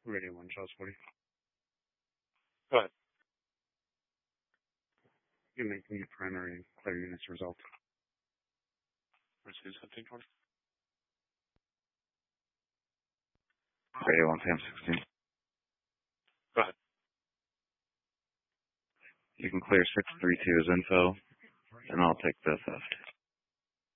Radio 1, Charles 40. Go ahead. You're making your primary clear units result. Receive 1720. Radio 1, Sam 16. Go ahead. You can clear 632 as info, and I'll take the theft.